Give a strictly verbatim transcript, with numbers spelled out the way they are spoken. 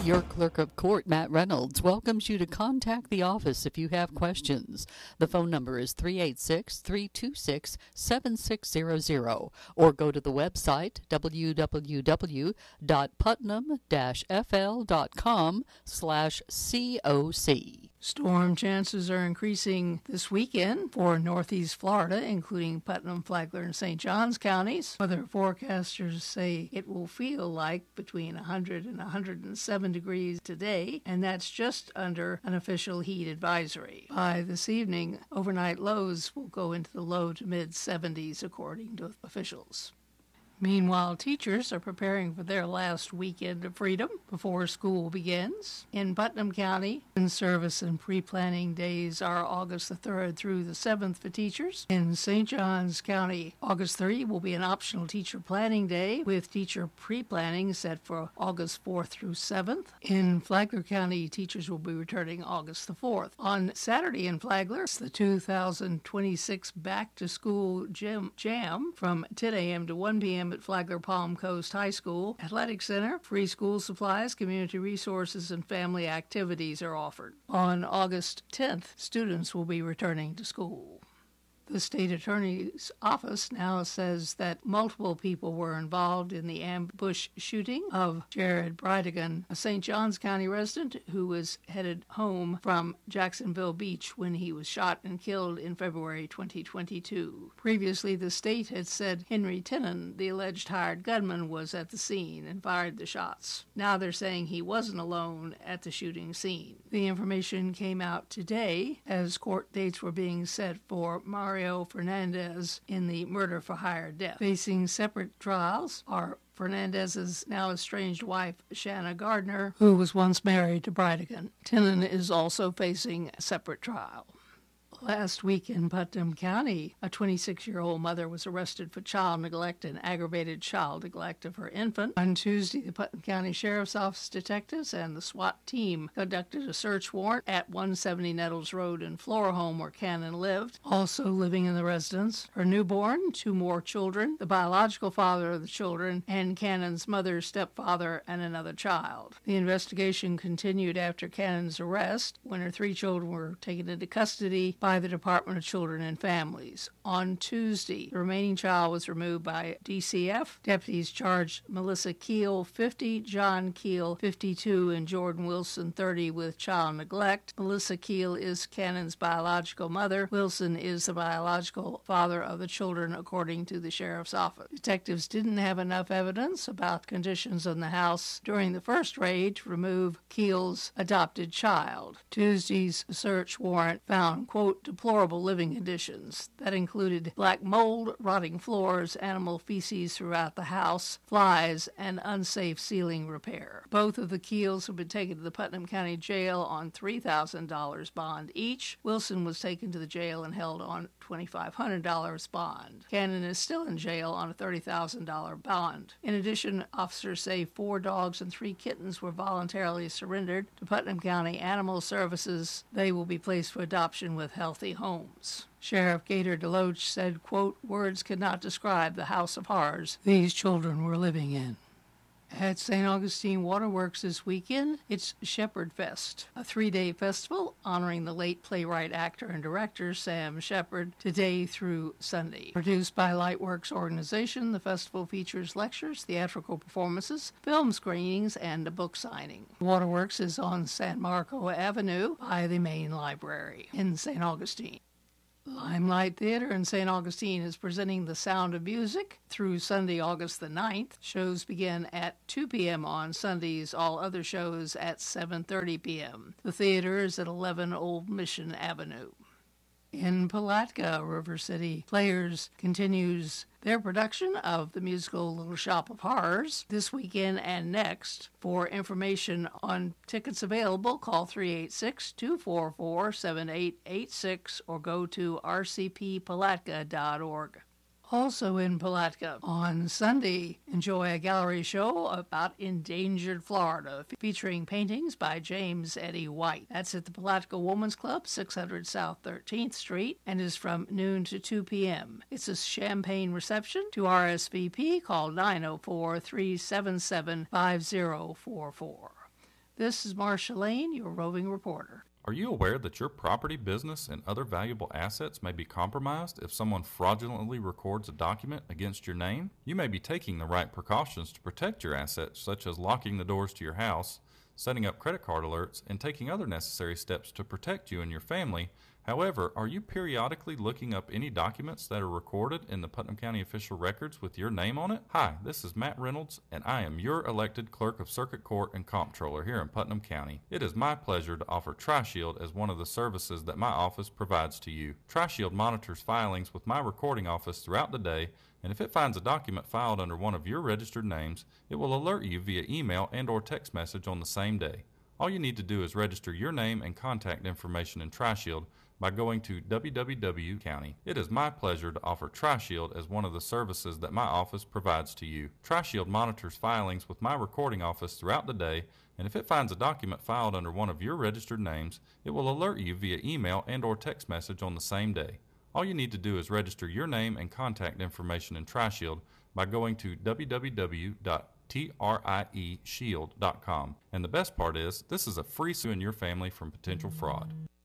Your clerk of court, Matt Reynolds, welcomes you to contact the office if you have questions. The phone number is three eight six, three two six, seven six zero zero or go to the website w w w dot putnam dash f l dot com slash C O C. Storm chances are increasing this weekend for northeast Florida, including Putnam, Flagler, and Saint Johns counties. Weather forecasters say it will feel like between one hundred and one hundred seven degrees today, and that's just under an official heat advisory. By this evening, overnight lows will go into the low to mid seventies, according to officials. Meanwhile, teachers are preparing for their last weekend of freedom before school begins. In Putnam County, in-service and pre-planning days are August the third through the seventh for teachers. In Saint Johns County, August third will be an optional teacher planning day, with teacher pre-planning set for August fourth through seventh. In Flagler County, teachers will be returning August the fourth. On Saturday in Flagler, it's the two thousand twenty-six Back-to-School Gym Jam from ten a.m. to one p.m. at Flagler Palm Coast High School Athletic Center. Free school supplies, community resources, and family activities are offered. On August tenth, students will be returning to school. The state attorney's office now says that multiple people were involved in the ambush shooting of Jared Bridegan, a Saint Johns County resident who was headed home from Jacksonville Beach when he was shot and killed in February twenty twenty-two. Previously, the state had said Henry Tinnan, the alleged hired gunman, was at the scene and fired the shots. Now they're saying he wasn't alone at the shooting scene. The information came out today as court dates were being set for Mario Fernandez in the murder-for-hire death. Facing separate trials are Fernandez's now estranged wife, Shanna Gardner, who was once married to Bridegan. Tinnan is also facing a separate trial. Last week in Putnam County, a twenty-six-year-old mother was arrested for child neglect and aggravated child neglect of her infant. On Tuesday, the Putnam County Sheriff's Office detectives and the SWAT team conducted a search warrant at one seventy Nettles Road in Flora Home, where Cannon lived. Also living in the residence, her newborn, two more children, the biological father of the children, and Cannon's mother, stepfather, and another child. The investigation continued after Cannon's arrest, when her three children were taken into custody by the Department of Children and Families. On Tuesday, the remaining child was removed by D C F. Deputies charged Melissa Keel, fifty, John Keel, fifty-two, and Jordan Wilson, thirty, with child neglect. Melissa Keel is Cannon's biological mother. Wilson is the biological father of the children, according to the sheriff's office. Detectives didn't have enough evidence about conditions in the house during the first raid to remove Keel's adopted child. Tuesday's search warrant found, quote, deplorable living conditions that included black mold, rotting floors, animal feces throughout the house, flies, and unsafe ceiling repair. Both of the Keels have been taken to the Putnam County Jail on three thousand dollars bond each. Wilson was taken to the jail and held on twenty-five hundred dollars bond. Cannon is still in jail on a thirty thousand dollars bond. In addition, officers say four dogs and three kittens were voluntarily surrendered to Putnam County Animal Services. They will be placed for adoption with Healthy Homes. Sheriff Gator Deloach said, quote, words cannot describe the house of horrors these children were living in. At Saint Augustine Waterworks this weekend, it's Shepherd Fest, a three-day festival honoring the late playwright, actor, and director Sam Shepard, today through Sunday. Produced by Lightworks Organization, the festival features lectures, theatrical performances, film screenings, and a book signing. Waterworks is on San Marco Avenue by the main library in Saint Augustine. Limelight Theater in Saint Augustine is presenting The Sound of Music through Sunday, August the ninth. Shows begin at two p.m. on Sundays, all other shows at seven thirty p.m. The theater is at eleven Old Mission Avenue. In Palatka, River City Players continues their production of the musical Little Shop of Horrors this weekend and next. For information on tickets available, call three eight six, two four four, seven eight eight six or go to r c p palatka dot org. Also in Palatka, on Sunday, enjoy a gallery show about endangered Florida, featuring paintings by James Eddie White. That's at the Palatka Women's Club, six hundred South thirteenth Street, and is from noon to two p.m. It's a champagne reception. To R S V P, call nine oh four, three seven seven, five oh four four. This is Marcia Lane, your roving reporter. Are you aware that your property, business, and other valuable assets may be compromised if someone fraudulently records a document against your name? You may be taking the right precautions to protect your assets, such as locking the doors to your house, setting up credit card alerts, and taking other necessary steps to protect you and your family. However, are you periodically looking up any documents that are recorded in the Putnam County official records with your name on it? Hi, this is Matt Reynolds, and I am your elected Clerk of Circuit Court and Comptroller here in Putnam County. It is my pleasure to offer TriShield as one of the services that my office provides to you. TriShield monitors filings with my recording office throughout the day, and if it finds a document filed under one of your registered names, it will alert you via email and or text message on the same day. All you need to do is register your name and contact information in TriShield by going to w w w dot county. It is my pleasure to offer TriShield as one of the services that my office provides to you. TriShield monitors filings with my recording office throughout the day, and if it finds a document filed under one of your registered names, it will alert you via email and or text message on the same day. All you need to do is register your name and contact information in TriShield by going to w w w dot trieshield dot com. And the best part is, this is a free sue in your family from potential fraud.